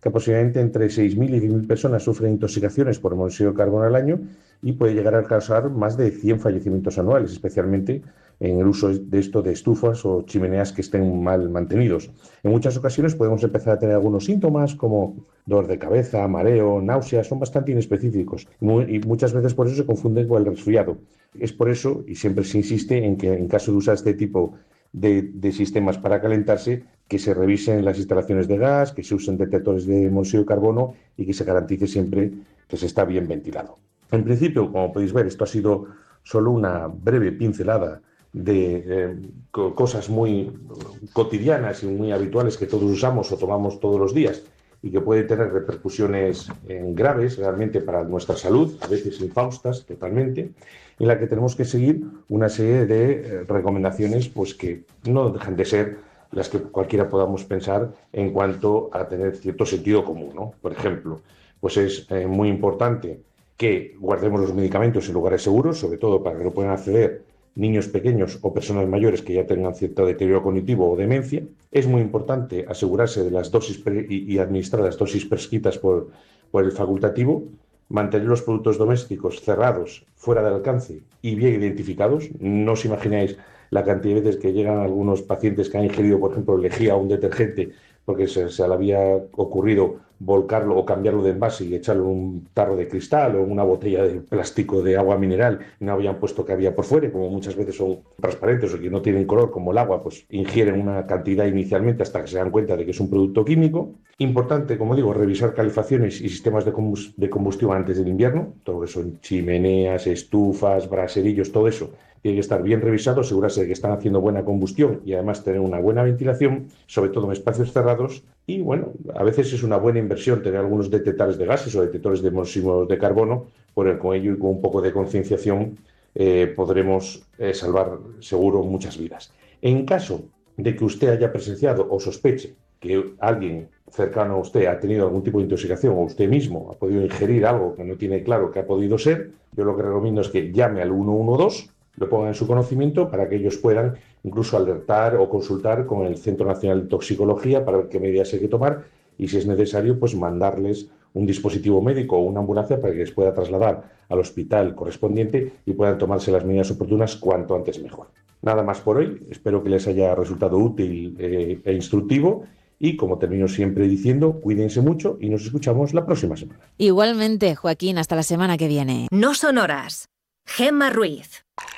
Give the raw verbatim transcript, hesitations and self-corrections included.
que aproximadamente entre seis mil y diez mil personas sufren intoxicaciones por monóxido de carbono al año y puede llegar a causar más de cien fallecimientos anuales, especialmente en el uso de esto de estufas o chimeneas que estén mal mantenidos. En muchas ocasiones podemos empezar a tener algunos síntomas como dolor de cabeza, mareo, náuseas, son bastante inespecíficos y muchas veces por eso se confunden con el resfriado. Es por eso, y siempre se insiste en que en caso de usar este tipo de, de sistemas para calentarse, que se revisen las instalaciones de gas, que se usen detectores de monóxido de carbono y que se garantice siempre que se está bien ventilado. En principio, como podéis ver, esto ha sido solo una breve pincelada de eh, cosas muy cotidianas y muy habituales que todos usamos o tomamos todos los días y que puede tener repercusiones eh, graves realmente para nuestra salud, a veces infaustas totalmente, en la que tenemos que seguir una serie de eh, recomendaciones pues, que no dejan de ser las que cualquiera podamos pensar en cuanto a tener cierto sentido común, ¿no? Por ejemplo, pues es eh, muy importante que guardemos los medicamentos en lugares seguros, sobre todo para que no puedan acceder niños pequeños o personas mayores que ya tengan cierto deterioro cognitivo o demencia. Es muy importante asegurarse de las dosis y, y administrar las dosis prescritas por, por el facultativo, mantener los productos domésticos cerrados, fuera del alcance y bien identificados. No os imagináis la cantidad de veces que llegan algunos pacientes que han ingerido, por ejemplo, lejía o un detergente porque se, se le había ocurrido volcarlo o cambiarlo de envase y echarlo en un tarro de cristal o en una botella de plástico de agua mineral y no habían puesto que había por fuera, como muchas veces son transparentes o que no tienen color como el agua, pues ingieren una cantidad inicialmente hasta que se dan cuenta de que es un producto químico. Importante, como digo, revisar calefacciones y sistemas de, combust- de combustión antes del invierno, todo lo que son chimeneas, estufas, braserillos, todo eso tiene que estar bien revisado, asegurarse de que están haciendo buena combustión y además tener una buena ventilación, sobre todo en espacios cerrados. Y bueno, a veces es una buena inversión tener algunos detectores de gases o detectores de monóxido de carbono, porque con ello y con un poco de concienciación eh, podremos eh, salvar seguro muchas vidas. En caso de que usted haya presenciado o sospeche que alguien cercano a usted ha tenido algún tipo de intoxicación o usted mismo ha podido ingerir algo que no tiene claro que ha podido ser, yo lo que recomiendo es que llame al uno uno dos, lo pongan en su conocimiento para que ellos puedan incluso alertar o consultar con el Centro Nacional de Toxicología para ver qué medidas hay que tomar y, si es necesario, pues mandarles un dispositivo médico o una ambulancia para que les pueda trasladar al hospital correspondiente y puedan tomarse las medidas oportunas cuanto antes mejor. Nada más por hoy, espero que les haya resultado útil eh, e instructivo y, como termino siempre diciendo, cuídense mucho y nos escuchamos la próxima semana. Igualmente, Joaquín, hasta la semana que viene. No son horas. Gemma Ruiz.